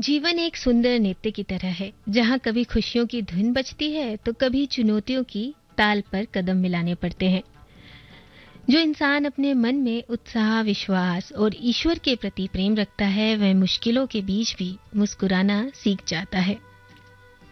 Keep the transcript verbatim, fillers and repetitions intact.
जीवन एक सुंदर नृत्य की तरह है जहाँ कभी खुशियों की धुन बजती है तो कभी चुनौतियों की ताल पर कदम मिलाने पड़ते हैं। जो इंसान अपने मन में उत्साह, विश्वास और ईश्वर के प्रति प्रेम रखता है वह मुश्किलों के बीच भी मुस्कुराना सीख जाता है।